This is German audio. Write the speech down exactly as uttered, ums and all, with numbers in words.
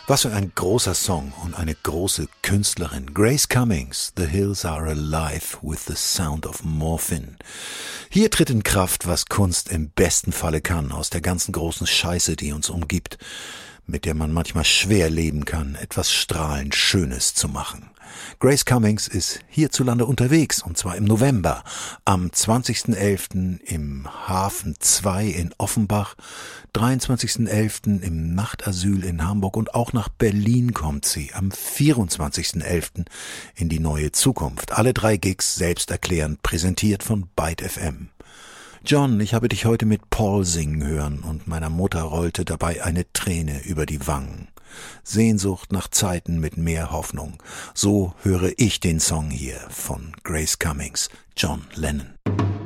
Was für ein großer Song und eine große Künstlerin. Grace Cummings, The Hills Are Alive with the Sound of Morphine. Hier tritt in Kraft, was Kunst im besten Falle kann, aus der ganzen großen Scheiße, die uns umgibt, mit der man manchmal schwer leben kann, etwas strahlend Schönes zu machen. Grace Cummings ist hierzulande unterwegs, und zwar im November, am zwanzigsten elften im Hafen zwei in Offenbach, dreiundzwanzigsten elften im Nachtasyl in Hamburg und auch nach Berlin kommt sie am vierundzwanzigsten elften in die neue Zukunft. Alle drei Gigs selbsterklärend, präsentiert von Byte F M. John, ich habe dich heute mit Paul singen hören und meiner Mutter rollte dabei eine Träne über die Wangen. Sehnsucht nach Zeiten mit mehr Hoffnung. So höre ich den Song hier von Grace Cummings, John Lennon.